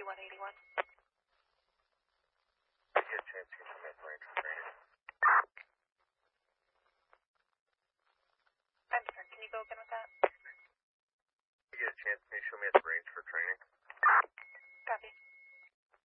181. Did you get a chance to show me at the range for training? I'm sorry, can you go again with that? Did you get a chance to show me at the range for training? Copy.